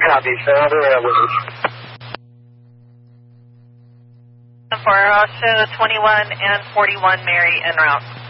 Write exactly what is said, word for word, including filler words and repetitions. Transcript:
copy. So other airways. For Osho twenty-one and forty-one Mary en route.